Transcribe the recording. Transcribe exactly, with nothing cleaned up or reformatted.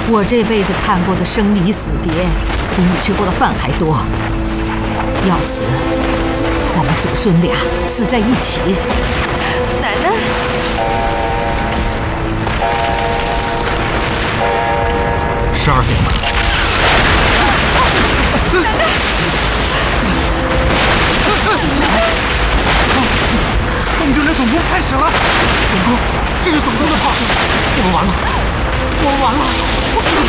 我这辈子看过的生离死别，比你吃过的饭还多。要死，咱们祖孙俩死在一起。 奶奶， 十二点了。 奶奶， 共军的总攻开始了！总攻，这是总攻的炮声，我们完了，我们完了！